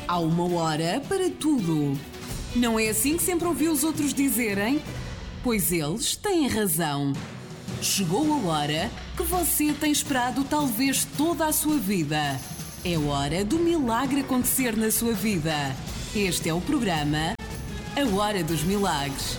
Há uma hora para tudo. Não é assim que sempre ouvi os outros dizerem? Pois eles têm razão. Chegou a hora que você tem esperado talvez toda a sua vida. É hora do milagre acontecer na sua vida. Este é o programa A Hora dos Milagres.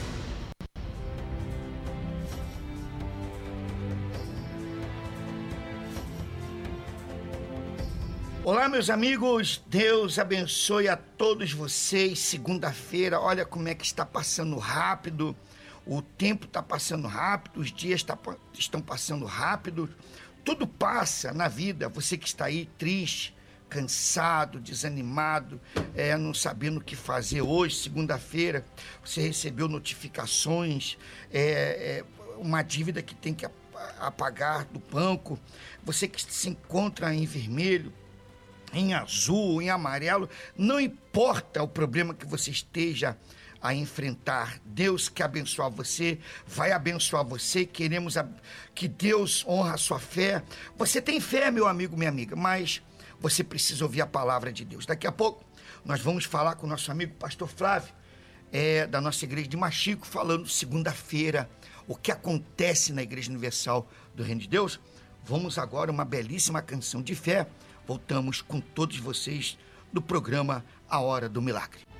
Olá, meus amigos, Deus abençoe a todos vocês. Segunda-feira, olha como é que está passando rápido, o tempo está passando rápido, os dias estão passando rápido, tudo passa na vida. Você que está aí triste, cansado, desanimado, não sabendo o que fazer hoje, segunda-feira, você recebeu notificações, uma dívida que tem que apagar do banco, você que se encontra em vermelho, em azul, em amarelo, não importa o problema que você esteja a enfrentar, Deus quer abençoar você, vai abençoar você. Queremos que Deus honre a sua fé. Você tem fé, meu amigo, minha amiga, mas você precisa ouvir a palavra de Deus. Daqui a pouco nós vamos falar com o nosso amigo pastor Flávio, da nossa igreja de Machico, falando segunda-feira, o que acontece na Igreja Universal do Reino de Deus. Vamos agora uma belíssima canção de fé. Voltamos com todos vocês do programa A Hora do Milagre.